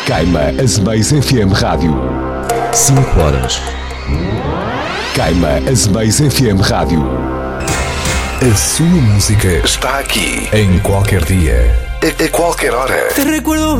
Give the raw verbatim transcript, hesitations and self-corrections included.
Caima Azemais F M Rádio. cinco horas. Caima Azemais F M Rádio. A sua música está aqui. Em qualquer dia. A, a qualquer hora. Te recuerdo